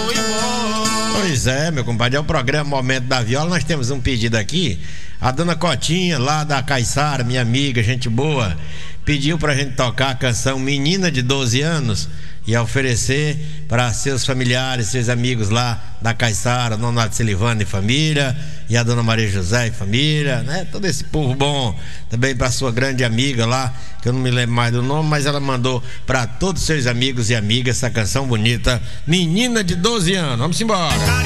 vou embora. Pois é, meu compadre, é o programa Momento da Viola. Nós temos um pedido aqui. A dona Cotinha, lá da Caiçara, minha amiga, gente boa, pediu pra gente tocar a canção Menina de 12 anos e oferecer para seus familiares, seus amigos lá da Caiçara, Nonato Silivano e família, e a dona Maria José e família, né? Todo esse povo bom. Também para sua grande amiga lá, que eu não me lembro mais do nome, mas ela mandou para todos os seus amigos e amigas essa canção bonita, Menina de 12 anos. Vamos embora.